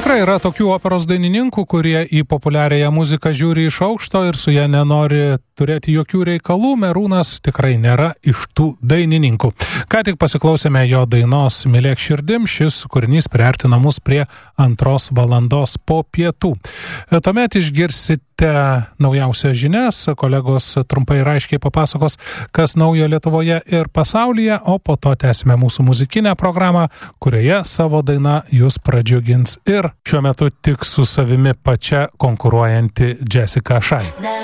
Tikrai yra tokių operos dainininkų, kurie į populiariąją muziką žiūri iš aukšto ir su ją nenori turėti jokių reikalų. Merūnas tikrai nėra iš tų dainininkų. Ką tik pasiklausėme jo dainos Mylėk širdim, šis kūrinys priartina mus prie 2 valandos po pietų. Tuomet išgirsite naujausias žinias, kolegos trumpai ir aiškiai papasakos, kas naujo Lietuvoje ir pasaulyje, o po to tęsime mūsų muzikinę programą, kurioje savo daina jūs pradžiugins ir šiuo metu tik su savimi pačia konkuruojanti Jessica Shy.